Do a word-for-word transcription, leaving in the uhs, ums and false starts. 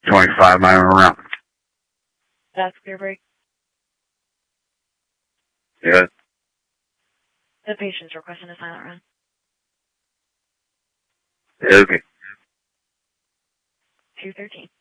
twenty-five mile an hour. That's clear break. Yes. The patient's requesting a silent run. Okay. two thirteen.